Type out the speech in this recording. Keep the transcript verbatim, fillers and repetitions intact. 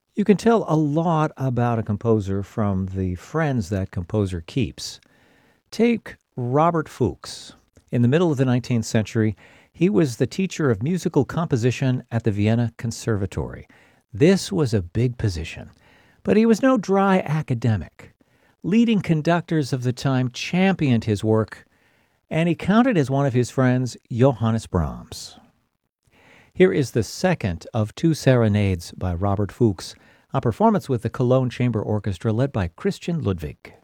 You can tell a lot about a composer from the friends that composer keeps. Take Robert Fuchs. In the middle of the nineteenth century, he was the teacher of musical composition at the Vienna Conservatory. This was a big position, but he was no dry academic. Leading conductors of the time championed his work, and he counted as one of his friends Johannes Brahms. Here is the second of two serenades by Robert Fuchs, a performance with the Cologne Chamber Orchestra led by Christian Ludwig.